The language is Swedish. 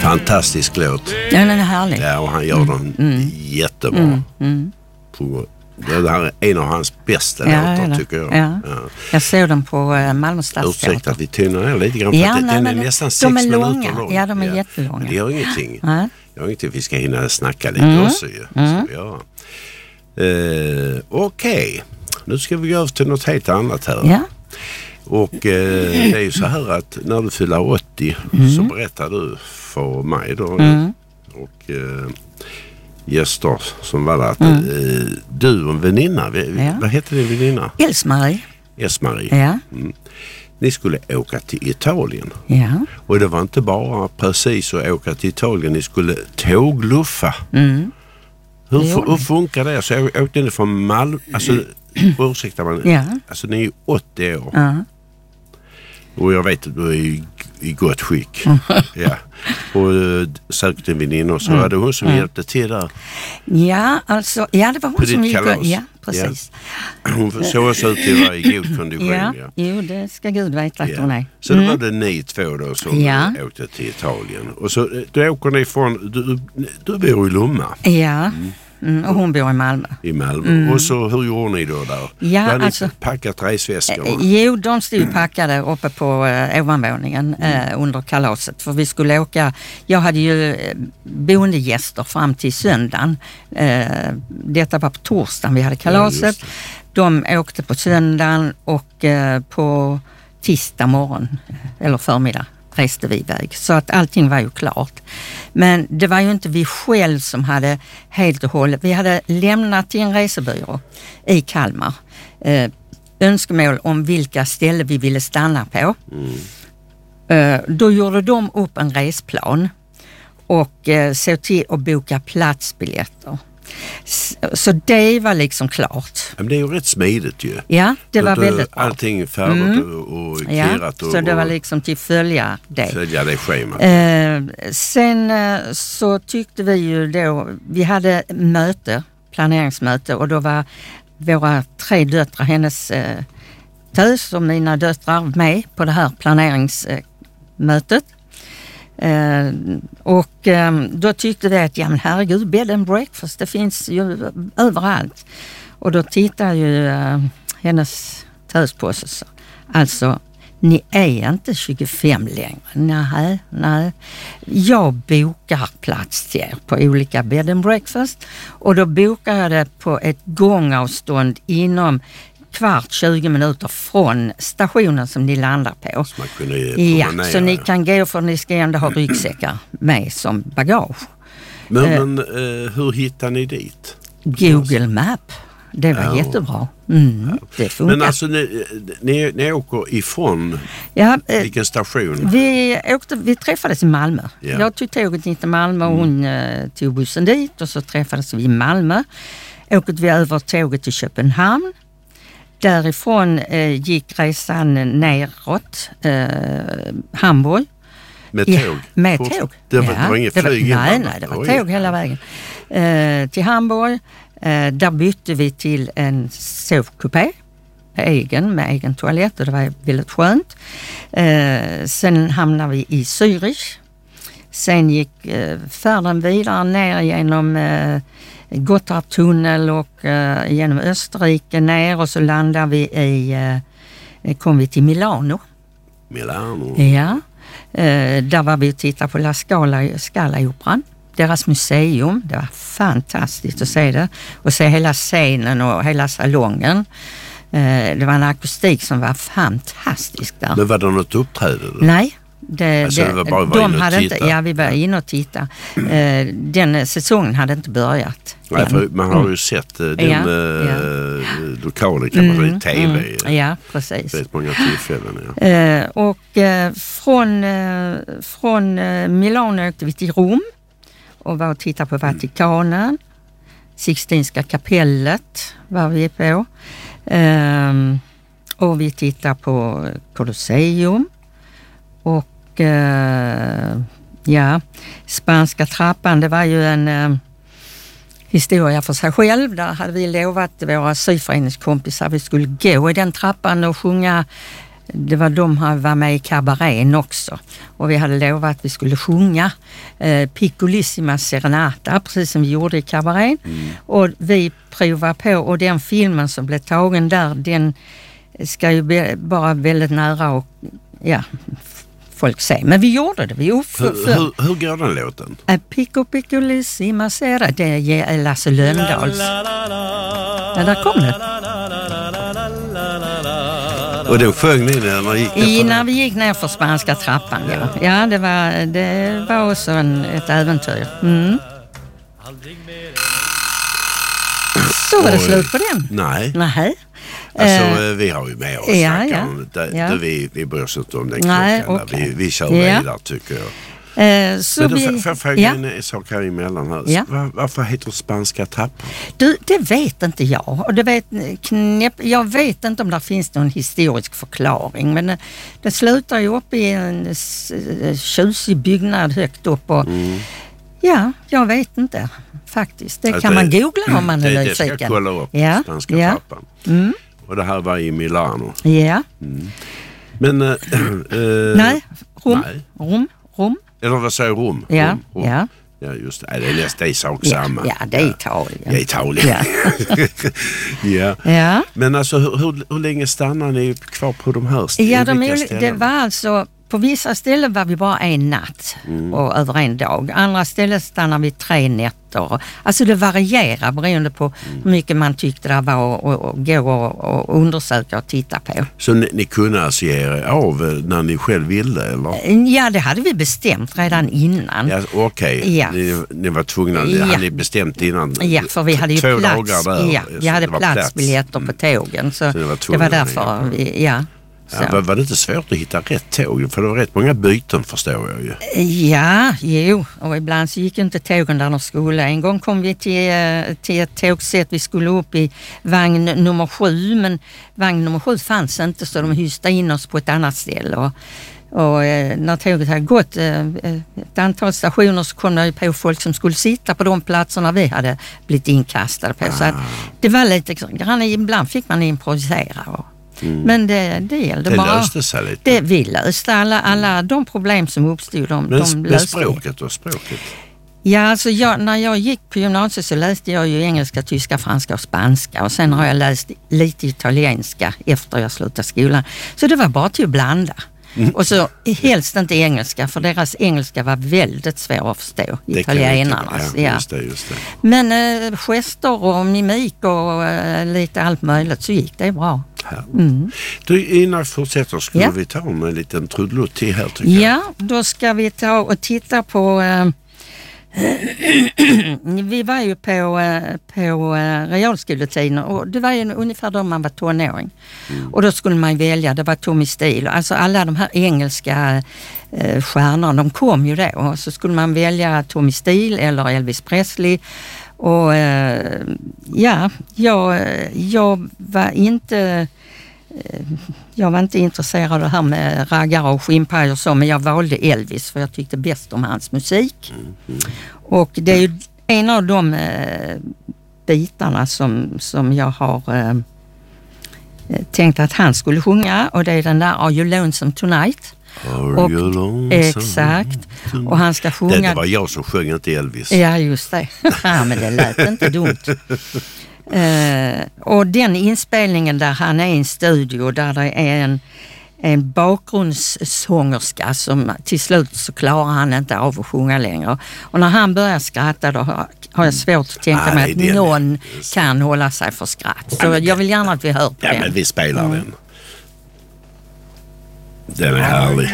Fantastisk låt. Ja, den är härlig. Ja, och han gör dem jättebra. Det här är en av hans bästa låtar, tycker jag. Ja. Jag såg dem på Malmö stadsteater. Ursäkta att vi tynar ner lite grann, för att den är nästan 6 minuter lång. Ja, de är jättelånga. Men det gör ingenting. Vi ska hinna snacka lite också ju. Okej. Nu ska vi gå över till något helt annat här. Ja. Och det är ju så här att när du fyller 80 så berättar du för mig då och gäster som var där att du och en väninna, vad heter din väninna? Else-Marie. Ja. Ni skulle åka till Italien. Ja. Och det var inte bara precis att åka till Italien, ni skulle tågluffa. Hur funkar det? Så åkte ni från Malmö, alltså ursäkta man, alltså ni är 80 år. Och jag vet att du är i gott skick. Ja. Och sökte en väninna och så var det hon som hjälpte till där. Ja, alltså, det var hon som gick. Ja, precis. Ja. Hon såg oss ut till att vara i god kondition. Jo, det ska Gud veta att hon är. Så det var det ni två då som åkte till Italien. Och så då åker ni från, du bor i Lomma. Ja. Och hon bor i Malmö. Och så hur gjorde ni då där? Ja, har ni alltså, packat resväskorna? Jo, de stod packade uppe på ovanvåningen under kalaset. För vi skulle åka, jag hade ju boendegäster fram till söndagen. Detta var på torsdagen vi hade kalaset. Ja, de åkte på söndagen och på tisdag morgon eller förmiddag reste vi iväg. Så att allting var ju klart. Men det var ju inte vi själv som hade helt och hållet. Vi hade lämnat till en resebyrå i Kalmar önskemål om vilka ställen vi ville stanna på. Då gjorde de upp en resplan och såg till att boka platsbiljetter. Så det var liksom klart. Men det är ju rätt smidigt ju. Ja, det var väldigt bra. Allting färdigt och kerat. Ja, så det var liksom till följa det. Följa det schemat. Sen så tyckte vi ju då, vi hade planeringsmöte och då var våra 3 döttrar, hennes tös och mina döttrar med på det här planeringsmötet. Och då tyckte vi att men herregud, bed and breakfast, det finns ju överallt. Och då tittar ju hennes tös på oss. Alltså, ni är inte 25 längre. Nej. Jag bokar plats till er på olika bed and breakfast. Och då bokar jag det på ett gångavstånd inom 20 minuter från stationen som ni landar på. Så man kunde så ni kan gå, för ni ska ändå ha ryggsäckar med som bagage. Men hur hittar ni dit? Google Map. Det var jättebra. Det funkar. Men alltså ni åker ifrån vilken station? Vi träffades i Malmö. Ja. Jag tog tåget in till Malmö och hon tog bussen dit och så träffades vi i Malmö. Åkte vi över tåget till Köpenhamn. Därifrån gick resan neråt Hamburg. Med tåg? Med tåg. Det var inget flyg? Nej, det var tåg hela vägen. Till Hamburg. Där bytte vi till en sovkupé. Med egen toalett, och det var väldigt skönt. Sen hamnade vi i Zürich. Sen gick färden vidare ner genom Gotthardtunnel och genom Österrike ner, och så landade vi kom vi till Milano. Ja. Där var vi och tittade på La Scala-operan. Deras museum. Det var fantastiskt att se det. Och se hela scenen och hela salongen. Det var en akustik som var fantastisk där. Men var det något uppträdande? Nej. Det var bara de hade inte, vi var inne och titta. Den säsongen hade inte börjat. Nej, för man har ju sett den lokalen kan man säga i tv. Ja, precis. Rätt många tillfällen. Och från Milano åkte vi till Rom och var och tittade på Vatikanen. Sixtinska kapellet var vi på. Och vi tittade på Colosseum. Och Spanska trappan, det var ju en historia för sig själv. Där hade vi lovat våra syföreningskompisar vi skulle gå i den trappan och sjunga det var de som var med i kabarén också. Och vi hade lovat att vi skulle sjunga Piccolissima Serenata, precis som vi gjorde i kabarén. Och vi provar på, och den filmen som blev tagen där, den ska ju bara väldigt nära och folk se. Men vi gjorde det. Hur går den låten? Piccolissima Serenata, det är Lasse Lönndahl. Ja, där kom det. Och då sjöng ni när vi gick ner för Spanska trappan, ja. Det var också ett äventyr. Så var det slut på den. Nej. Alltså, vi har ju med oss vi bryr oss inte om den klockan. Okay. Vi kör vidare, tycker jag. Så får jag fråga en sak här emellan här. Ja. Varför heter det Spanska trappan? Det vet inte jag. Och jag vet inte om det finns någon historisk förklaring. Men det slutar ju upp i en tjusig byggnad högt upp. Och, jag vet inte faktiskt. Det kan man googla om man är nyfiken. Det ska kolla upp, Spanska trappan. Och det här var i Milano. Ja. Men... nej, Rom. Eller vad säger Rom? Ja. Ja, just det. Det är nästan sak samma. Ja, det är Italien. Det är Italien. Ja. Men alltså, hur länge stannar ni kvar på de här ställena? Det var alltså... På vissa ställen var vi bara en natt och över en dag. Andra ställen stannar vi 3 nätter. Alltså det varierar beroende på hur mycket man tyckte det var att gå och undersöka och titta på. Så ni kunde alltså ge er av när ni själv ville, eller? Ja, det hade vi bestämt redan innan. Ja, okej. Ja. Ni var tvungna, hade ni bestämt innan? Ja, för vi hade ju 2 dagar där. Ja, vi hade platsbiljetter på tågen. Så det var därför var det inte svårt att hitta rätt tåg? För det var rätt många byten, förstår jag ju. Ja, och ibland så gick inte tågen där de skulle. En gång kom vi till ett tågsätt. Vi skulle upp i vagn nummer 7, men vagn nummer 7 fanns inte, så de hyste in oss på ett annat ställe. Och när tåget hade gått ett antal stationer så kom det ju på folk som skulle sitta på de platserna vi hade blivit inkastade på. Så att det var lite grann, ibland fick man improvisera. Men det gällde det bara... löste sig lite. Vi löste alla de problem som uppstod. De löste språket och språket? Ja, alltså när jag gick på gymnasiet så läste jag ju engelska, tyska, franska och spanska. Och sen har jag läst lite italienska efter jag slutade skolan. Så det var bara till att blanda. Och så helst inte engelska, för deras engelska var väldigt svår att förstå, italienarnas. Just det. Men gester och mimik och lite allt möjligt, så gick det bra. Du, innan vi fortsätter skulle vi ta om en liten trudelutt till här, tycker jag. Ja, då ska vi ta och titta på... vi var ju på realskoletiden, och det var ju ungefär då man var tonåring. Och då skulle man välja, det var Tommy Steele. Alltså alla de här engelska stjärnorna, de kom ju då. Och så skulle man välja Tommy Steele eller Elvis Presley. Och jag var inte intresserad av det här med raggare och skinnpaj och så, men jag valde Elvis för jag tyckte bäst om hans musik. Och det är ju en av de bitarna som jag har tänkt att han skulle sjunga, och det är den där Are You Lonesome Tonight? Exakt. Och han ska sjunga... Det var jag som sjöng, inte Elvis. Ja, just det. Ja, men det lät inte dumt. Och den inspelningen där han är i en studio där det är en bakgrundssångerska som till slut så klarar han inte av att sjunga längre. Och när han börjar skratta, då har jag svårt att tänka mig att någon kan hålla sig för skratt. Så jag vill gärna att vi hör på den. Ja, men vi spelar den. Den är härlig.